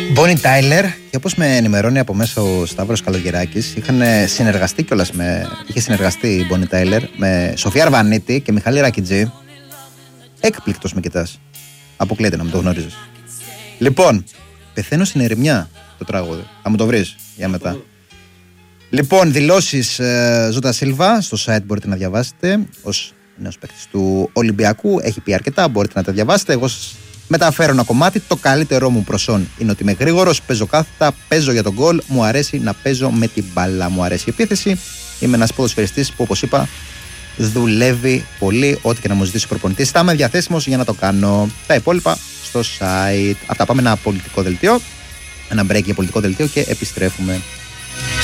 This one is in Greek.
Bonnie Tyler, και όπως με ενημερώνει από μέσα ο Σταύρος Καλογεράκης, είχε συνεργαστεί η Bonnie Tyler με Σοφία Αρβανίτη και Μιχάλη Ρακιτζή. Έκπληκτος με κοιτάς. Αποκλείεται να μην το γνωρίζεις. Λοιπόν, πεθαίνω στην ερημιά το τραγούδι. Θα μου το βρεις για μετά. Λοιπόν, δηλώσεις Ζώτα Σίλβα στο site μπορείτε να διαβάσετε. Ως νέος παίκτης του Ολυμπιακού έχει πει αρκετά, μπορείτε να τα διαβάσετε. Εγώ μεταφέρω ένα κομμάτι. Το καλύτερό μου προσόν είναι ότι είμαι γρήγορος, παίζω κάθετα, παίζω για τον γκολ. Μου αρέσει να παίζω με την μπάλα. Μου αρέσει η επίθεση. Είμαι ένας ποδοσφαιριστής που, όπως είπα, δουλεύει πολύ. Ό,τι και να μου ζητήσει ο προπονητής, θα είμαι διαθέσιμος για να το κάνω. Τα υπόλοιπα στο site. Αυτά, πάμε ένα πολιτικό δελτίο. Ένα break για πολιτικό δελτίο και επιστρέφουμε.